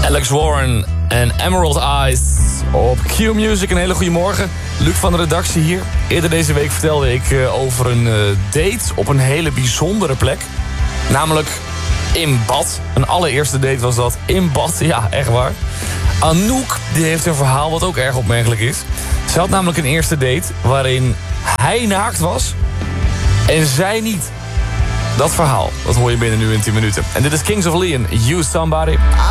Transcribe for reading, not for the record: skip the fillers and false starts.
Alex Warren en Emerald Eyes op Q-Music. Een hele goede morgen. Luc van de redactie hier. Eerder deze week vertelde ik over een date op een hele bijzondere plek. Namelijk in bad. Een allereerste date was dat. In bad, ja, echt waar. Anouk, die heeft een verhaal wat ook erg opmerkelijk is. Ze had namelijk een eerste date waarin hij naakt was en zij niet. Dat verhaal, dat hoor je binnen nu in 10 minuten. En dit is Kings of Leon, You Somebody.